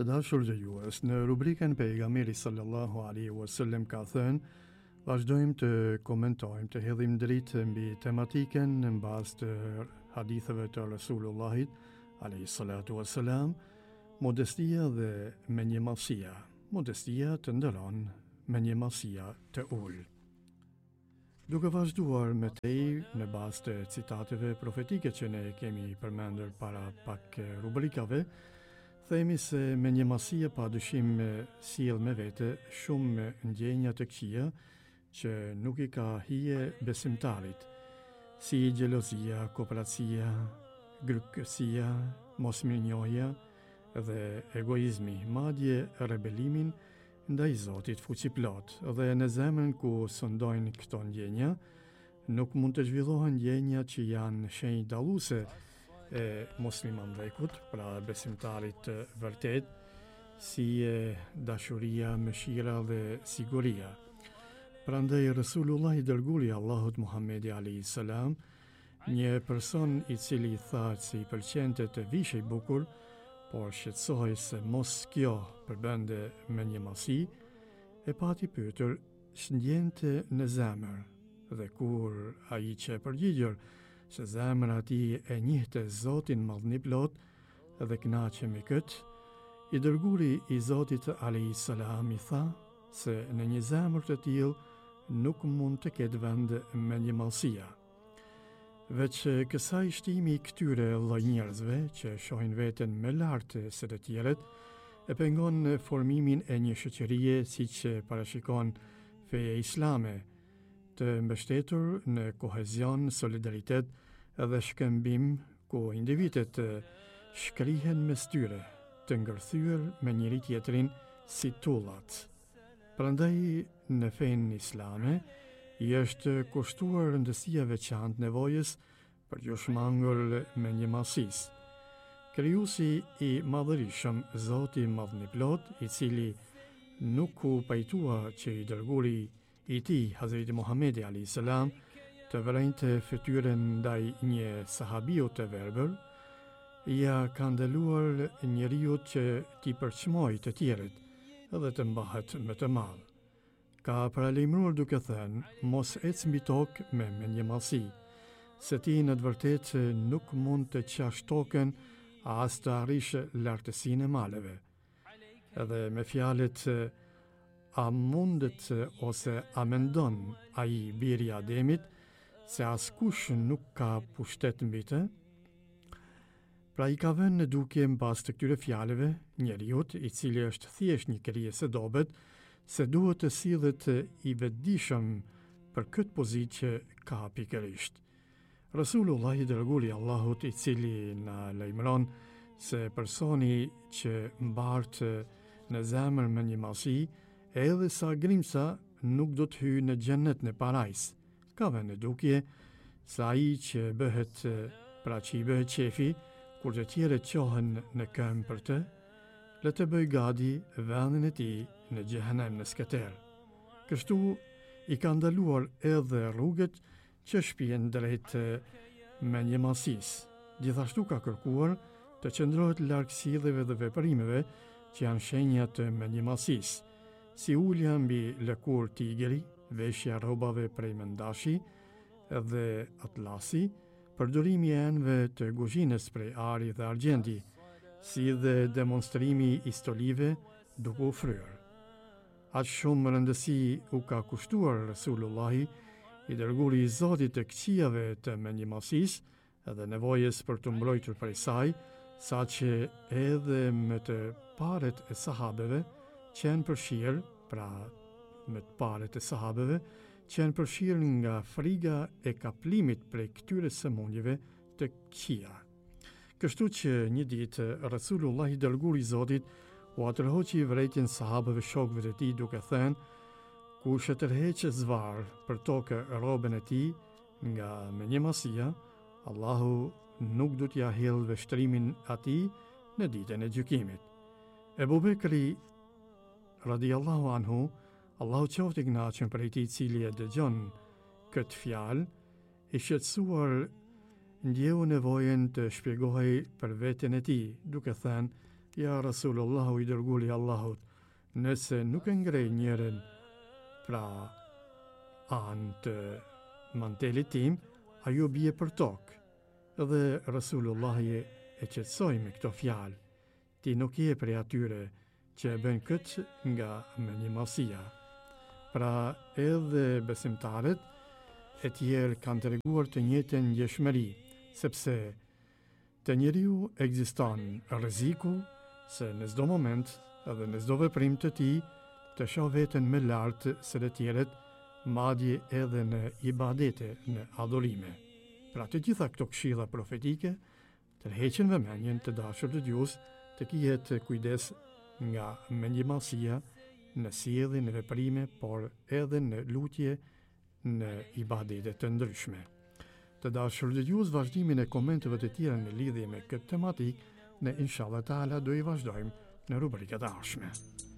Të dashur dëgjues, në rubrikën pejgamberi sallallahu alaihi wasallam ka thënë, vazhdojmë të komentojmë, të hedhim dritë mbi tematikën në bazë të haditheve të Resulullahit alaihi salatu wasalam, modestia dhe menjëmallësia. Modestia të ndëron, menjëmallësia të ul. Duke vazhduar me tej në bazë të citateve profetike që ne kemi përmendur para pak rubrikave, themi se menjëmallësia pa dyshim sjell me vete shumë ndjenja të këqija që nuk I ka hije besimtarit, si gjelozia, kopratësia, grykësia, mosmirnjohja dhe egoizmi, madje rebelimin ndaj Zotit fuqiplot, dhe në zemrën ku sëndojnë këto ndjenja, nuk mund të zhvillohen ndjenja që janë shenjë dalluese e musliman dhekut, pra besimtarit vërtet, si dashuria, mëshira dhe siguria. Prandaj Resulullah I dërguari I Allahut Muhammedi alayhi salam, një person I cili tha se I pëlqente të vishej bukur, por shqetësohej se mos kjo përbënde menjëmallësi, e pati pyetur ç'ndjente në zemër, dhe kur ai që përgjigjur se zemra ati e njihte Zotin madhniplot dhe kënaqe me këtë, I dërguari I Zotit alayhi salam I tha se në një zemër të tillë nuk mund të ketë vend menjëmallësia. Veç kësaj shtimi I këtyre lloj njerëzve që shohin veten më lart se të tjerët, e pengon formimin e një shoqërie siç parashikon feja islame, të mbështetur në kohezion, solidaritet dhe shkëmbim, ku individët shkrihen mes tyre, të ngërthyer me njëri tjetrin si tullat. Prandaj në fenë islame I është kushtuar rëndësia veçantë nevojës për t'u shmangur menjëmallësisë. Krijuesi I madhërisëm, Zoti madhniplot, I cili nuk u pajtua që I dërguari I tij, Hazreti Muhamedi alayhis salam, të vërejtë fytyrën ndaj një sahabiu të verbër, ja ka ndaluar njeriu që t'i përçmojë të tjerët dhe të mbahet më të madh. Ka paralajmëruar duke thënë, mos ec mbi tokë me menjëmallësi, se ti në të vërtetë nuk mund të qash tokën as të arrish lartësinë e maleve. Edhe me fjalët a mundet ose a mendon ai biri I Ademit se askush nuk ka pushtet mbi të? Pra I ka vënë në dukje mbas të këtyre fjalëve njeriut I cili është thjesht një krijesë e dobët, se duhet të sillet I vetëdijshëm për këtë pozitë që ka pikërisht. Resulullah I dërguari I Allahut, I cili na lajmëron se personi që mbart në zemër menjëmallësi, edhe sa grimca nuk do të hyjë në xhenet në parajs. Ka vënë në dukje se ai që bëhet, pra që I bëhet qefi, kur të tjerët qohen në këmbë për të, le të bëj gati vendin e tij në xhehenem në skëter. Kështu I ka ndaluar edhe rrugët që shpihen drejt menjëmallësisë. Gjithashtu ka kërkuar të qëndrohet larg silleve dhe veprimeve që janë shenja të menjëmallësisë, si ulja mbi lëkur tigri, veshja rrobave prej mendashi dhe atlasi, përdorimi I enëve të kuzhinës prej ari dhe argjendi, si dhe demonstrimi I stolive duke u fryrë. Aq shumë rëndësi u ka kushtuar Resulullahi, I dërguari I Zotit të këqijave të menjëmallësisë dhe nevojës për të mbrojtur prej saj, saqë edhe me të paret e sahabeve qenë përfshirë, pra me të paret e sahabeve qenë përfshirë nga friga e kaplimit prej këtyre sëmundjeve të këqija. Kështu që një ditë Resulullah I dërguari I Zotit u atërhoqi vërejtjen sahabëve shokëve të tij duke thënë, kush e tërheqë zvarr për tokë rrobën e tij nga menjëmallësia, Allahu nuk do t'ia hell veshtrimin atij në ditën e gjykimit. Ebu Bekri radiallahu anhu, Allahu qoftë I kënaqur për ai I cili e dëgjon këtë fjalë, I shqetësuar ndjeu nevojën të shpjegohej për veten e tij, duke thënë, Ja Rasulullahu I dërgulli Allahut, nëse nuk e ngrej njërin pra anë të mantelit tim, ajo bie për tokë. Edhe Rasulullahi e qetësoi me këto fjalë. Ti nuk je prej atyre që e bën këtë nga mendjemallësia. Pra edhe besimtarët e tjerë kanë treguar të njëjtën ndjeshmëri, sepse te njeriu ekziston rreziku se në çdo moment edhe në çdo veprim të tij të shoh veten më lart se të tjerët, madje edhe në ibadete, në adhurime. Pra të gjitha këto këshilla profetike tërheqin vëmendjen të dashur dëgjues të kihet kujdes nga mendjemallësia në sjellje, në veprime, por edhe në lutje, në ibadete të ndryshme. Të dashur dëgjues, vazhdimin e komenteve të tjera në lidhje me këtë tematik, ne inshallah taala do I vazhdojmë në rubrikat e ardhshme.